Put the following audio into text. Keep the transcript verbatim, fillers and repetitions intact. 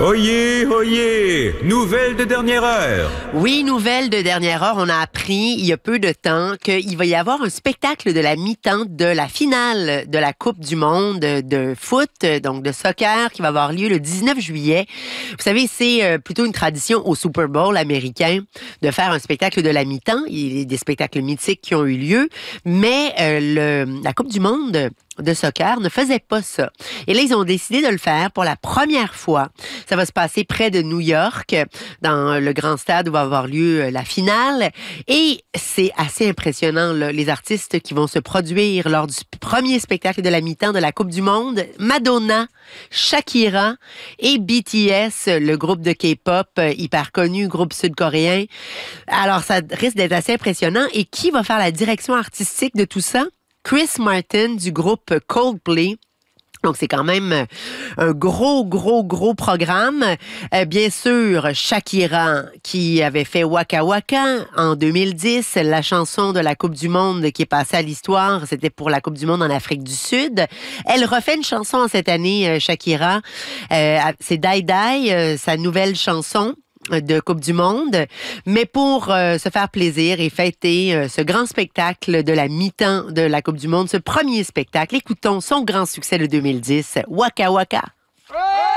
Oyez, oyez! Nouvelle de dernière heure! Oui, nouvelle de dernière heure. On a appris il y a peu de temps qu'il va y avoir un spectacle de la mi-temps de la finale de la Coupe du monde de foot, donc de soccer, qui va avoir lieu le dix-neuf juillet. Vous savez, c'est plutôt une tradition au Super Bowl américain de faire un spectacle de la mi-temps. Il y a des spectacles mythiques qui ont eu lieu, mais euh, le, la Coupe du monde de soccer ne faisait pas ça. Et là, ils ont décidé de le faire pour la première fois. Ça va se passer près de New York, dans le grand stade où va avoir lieu la finale. Et c'est assez impressionnant, là, les artistes qui vont se produire lors du premier spectacle de la mi-temps de la Coupe du monde. Madonna, Shakira et B T S, le groupe de K-pop hyper connu, groupe sud-coréen. Alors, ça risque d'être assez impressionnant. Et qui va faire la direction artistique de tout ça? Chris Martin du groupe Coldplay. Donc, c'est quand même un gros, gros, gros programme. Euh, bien sûr, Shakira, qui avait fait Waka Waka en deux mille dix, la chanson de la Coupe du monde qui est passée à l'histoire, c'était pour la Coupe du monde en Afrique du Sud. Elle refait une chanson cette année, Shakira. Euh, c'est Die Die, euh, sa nouvelle chanson de Coupe du monde, mais pour euh, se faire plaisir et fêter euh, ce grand spectacle de la mi-temps de la Coupe du monde, ce premier spectacle, écoutons son grand succès de deux mille dix, Waka Waka.